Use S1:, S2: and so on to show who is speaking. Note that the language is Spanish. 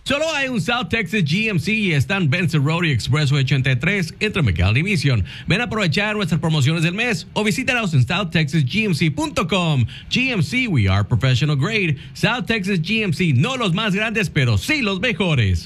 S1: Solo hay un South Texas GMC y están Benson Road y Expressway 83 entre McAllen y Mission. Ven a aprovechar nuestras promociones del mes o visítanos en southtexasgmc.com. GMC, we are professional grade. South Texas GMC, no los más grandes, pero sí los mejores.